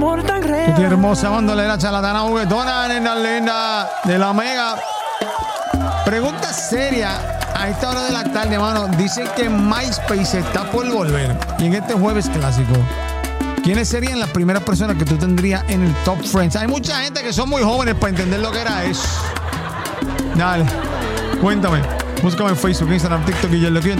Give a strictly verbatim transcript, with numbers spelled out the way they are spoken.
Qué hermosa bandolera charlatana juguetona, nena linda de la Mega. Pregunta seria a esta hora de la tarde, hermano. Dicen que MySpace está por volver. Y en este jueves clásico, ¿quiénes serían las primeras personas que tú tendrías en el Top Friends? Hay mucha gente que son muy jóvenes para entender lo que era eso. Dale, cuéntame. Búscame en Facebook, Instagram, TikTok y yo lo quiero.